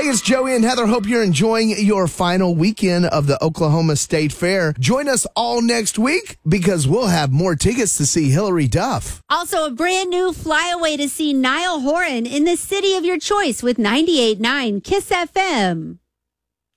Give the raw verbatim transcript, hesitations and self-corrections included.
it's Joey and Heather. Hope you're enjoying your final weekend of the Oklahoma State Fair. Join us all next week because we'll have more tickets to see Hillary Duff. Also, a brand new flyaway to see Niall Horan in the city of your choice with ninety-eight point nine Kiss F M.